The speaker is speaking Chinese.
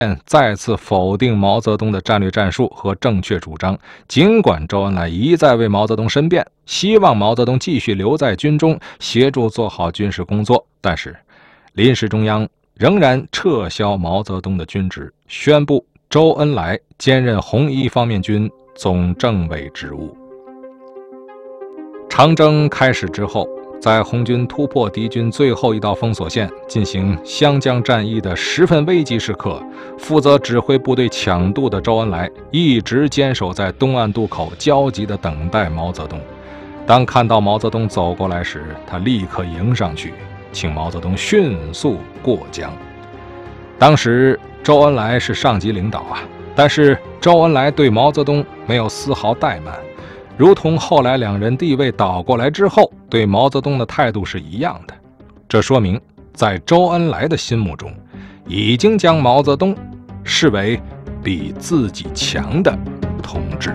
再次否定毛泽东的战略战术和正确主张。尽管周恩来一再为毛泽东申辩，希望毛泽东继续留在军中协助做好军事工作，但是临时中央仍然撤销毛泽东的军职，宣布周恩来兼任红一方面军总政委职务。长征开始之后，在红军突破敌军最后一道封锁线，进行湘江战役的十分危急时刻，负责指挥部队抢渡的周恩来一直坚守在东岸渡口，焦急地等待毛泽东。当看到毛泽东走过来时，他立刻迎上去，请毛泽东迅速过江。当时周恩来是上级领导啊，但是周恩来对毛泽东没有丝毫怠慢，如同后来两人地位倒过来之后对毛泽东的态度是一样的。这说明在周恩来的心目中，已经将毛泽东视为比自己强的同志。